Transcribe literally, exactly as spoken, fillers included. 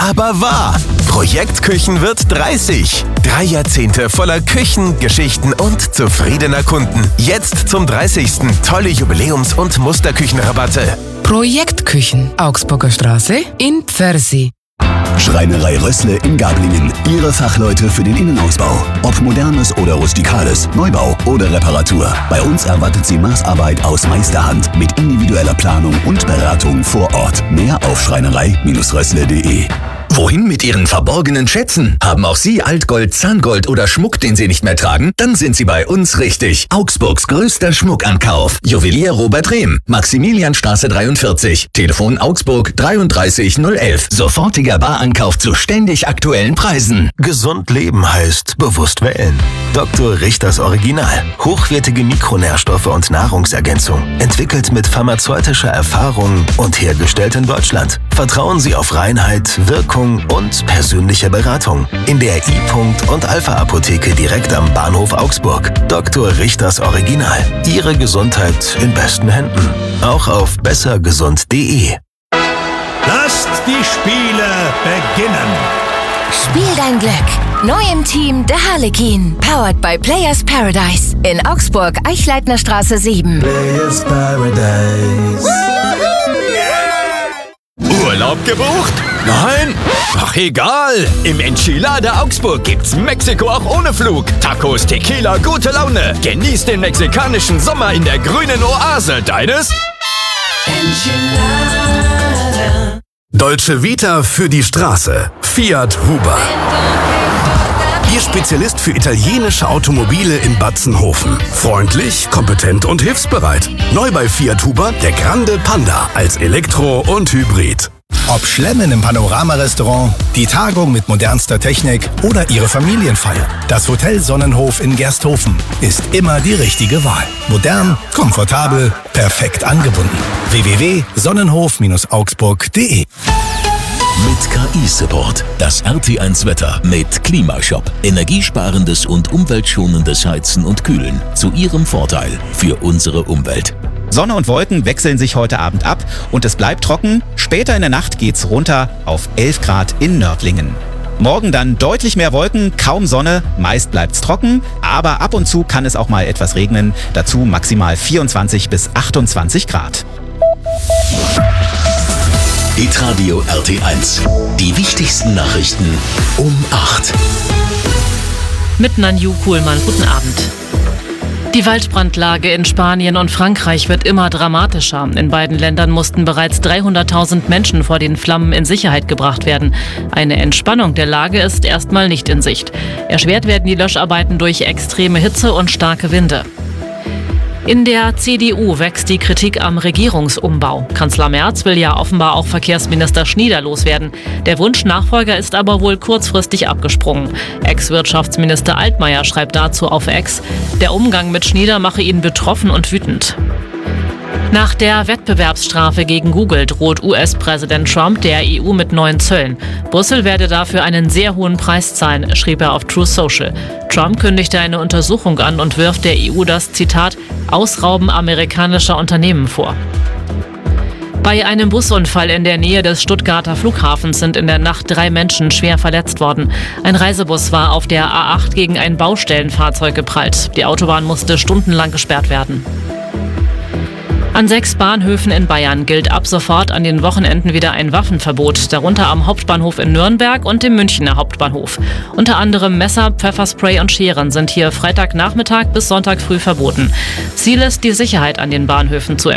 aber wahr. Projektküchen wird dreißig. Drei Jahrzehnte voller Küchen, Geschichten und zufriedener Kunden. Jetzt zum dreißigsten tolle Jubiläums- und Musterküchenrabatte. Projektküchen, Augsburger Straße in Pfersee. Schreinerei Rössle in Gablingen. Ihre Fachleute für den Innenausbau. Ob modernes oder rustikales, Neubau oder Reparatur. Bei uns erwartet Sie Maßarbeit aus Meisterhand mit individueller Planung und Beratung vor Ort. Mehr auf schreinerei Rössle punkt de. Wohin mit Ihren verborgenen Schätzen? Haben auch Sie Altgold, Zahngold oder Schmuck, den Sie nicht mehr tragen? Dann sind Sie bei uns richtig. Augsburgs größter Schmuckankauf. Juwelier Robert Rehm. Maximilianstraße dreiundvierzig. Telefon Augsburg dreiunddreißig null elf. Sofortiger Barankauf zu ständig aktuellen Preisen. Gesund leben heißt bewusst wählen. Doktor Richters Original. Hochwertige Mikronährstoffe und Nahrungsergänzung. Entwickelt mit pharmazeutischer Erfahrung und hergestellt in Deutschland. Vertrauen Sie auf Reinheit, Wirkung und persönliche Beratung. In der I-Punkt und Alpha-Apotheke direkt am Bahnhof Augsburg. Doktor Richters Original. Ihre Gesundheit in besten Händen. Auch auf besser gesund punkt de. Lasst die Spiele beginnen. Spiel dein Glück. Neu im Team der Harlekin. Powered by Players Paradise. In Augsburg, Eichleitnerstraße sieben. Players Paradise. Urlaub gebucht? Nein? Ach egal! Im Enchilada Augsburg gibt's Mexiko auch ohne Flug. Tacos, Tequila, gute Laune. Genieß den mexikanischen Sommer in der grünen Oase deines Enchilada. Dolce Vita für die Straße. Fiat Huber. Ihr Spezialist für italienische Automobile in Batzenhofen. Freundlich, kompetent und hilfsbereit. Neu bei Fiat Huber der Grande Panda als Elektro und Hybrid. Ob Schlemmen im Panorama-Restaurant, die Tagung mit modernster Technik oder Ihre Familienfeier. Das Hotel Sonnenhof in Gersthofen ist immer die richtige Wahl. Modern, komfortabel, perfekt angebunden. w w w punkt sonnenhof augsburg punkt de. Mit K I-Support. Das R T eins Wetter mit Klimashop. Energiesparendes und umweltschonendes Heizen und Kühlen. Zu Ihrem Vorteil für unsere Umwelt. Sonne und Wolken wechseln sich heute Abend ab und es bleibt trocken. Später in der Nacht geht's runter auf elf Grad in Nördlingen. Morgen dann deutlich mehr Wolken, kaum Sonne, meist bleibt's trocken, aber ab und zu kann es auch mal etwas regnen. Dazu maximal vierundzwanzig bis achtundzwanzig Grad. Hitradio R T eins. Die wichtigsten Nachrichten um acht. Mit Nanju Kuhlmann. Guten Abend. Die Waldbrandlage in Spanien und Frankreich wird immer dramatischer. In beiden Ländern mussten bereits dreihunderttausend Menschen vor den Flammen in Sicherheit gebracht werden. Eine Entspannung der Lage ist erstmal nicht in Sicht. Erschwert werden die Löscharbeiten durch extreme Hitze und starke Winde. In der C D U wächst die Kritik am Regierungsumbau. Kanzler Merz will ja offenbar auch Verkehrsminister Schnieder loswerden. Der Wunschnachfolger ist aber wohl kurzfristig abgesprungen. Ex-Wirtschaftsminister Altmaier schreibt dazu auf X, der Umgang mit Schnieder mache ihn betroffen und wütend. Nach der Wettbewerbsstrafe gegen Google droht U S-Präsident Trump der E U mit neuen Zöllen. Brüssel werde dafür einen sehr hohen Preis zahlen, schrieb er auf Truth Social. Trump kündigte eine Untersuchung an und wirft der E U das, Zitat, Ausrauben amerikanischer Unternehmen vor. Bei einem Busunfall in der Nähe des Stuttgarter Flughafens sind in der Nacht drei Menschen schwer verletzt worden. Ein Reisebus war auf der A acht gegen ein Baustellenfahrzeug geprallt. Die Autobahn musste stundenlang gesperrt werden. An sechs Bahnhöfen in Bayern gilt ab sofort an den Wochenenden wieder ein Waffenverbot, darunter am Hauptbahnhof in Nürnberg und dem Münchner Hauptbahnhof. Unter anderem Messer, Pfefferspray und Scheren sind hier Freitagnachmittag bis Sonntag früh verboten. Ziel ist, die Sicherheit an den Bahnhöfen zu